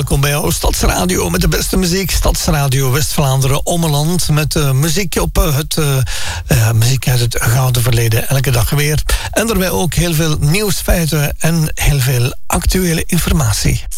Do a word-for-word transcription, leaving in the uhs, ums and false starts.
welkom bij jouw Stadsradio met de beste muziek. Stadsradio West-Vlaanderen Ommeland met uh, muziek op uh, het uh, uh, muziek uit het gouden verleden, elke dag weer. En daarbij ook heel veel nieuwsfeiten en heel veel actuele informatie.